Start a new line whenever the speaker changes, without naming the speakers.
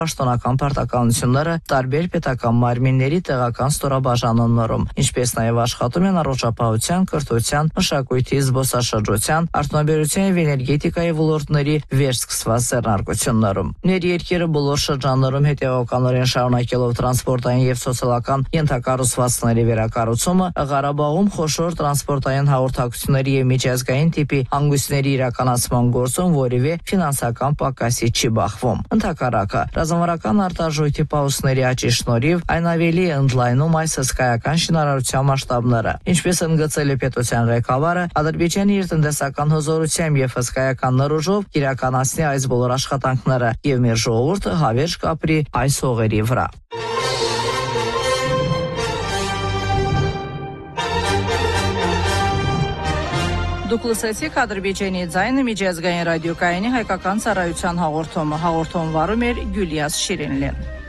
պաշտոնական պարտականությունները, տարբեր պետական մարմինների տեղական ստորաբաժանումներում, ինչպես նաև աշխատում են առողջապահության, կրթության, մշակույթի, զբոսաշրջության, արդյունաբերության և էներգետիկայի ոլորտների վերսկսված ձեռնարկություններում։ Մեր երկիրը բոլոր շրջաններում հետևականորեն շարունակելով տրանսպորտային և սոցիալական ենթակառուցվածքների վերակառուցումը, Ղարաբաղում խոշոր տրանսպորտային հաղորդակցությունների և միջազգային տիպի հանգույցների իրականացման գործում որևէ ֆինանսական պակասի չի բախվում։ Ընդհակառակը, ռազմավարական արտարժույթի պահուստների աճի շնորհիվ այն ավելի է ընդլայնում այս հսկայական շինարարության մասշտաբները։ Ինչպես ընդգծել է պետության ղեկավարը, Ադրբեջանը իր տնտեսական հզորությամբ և հսկայական նրուժով իրականացնի այս բոլոր աշխատանքները և մեր ժողովուրդը հավերժ կապրի այս հողերի վրա։ Դուք լսեցիք Ադրբեջանի ձայնը միջազգային ռադիոկայանի հայկական ծառայության հաղորդումը։ Հաղորդում վարում էր Գյուլիաս Շիրինլին։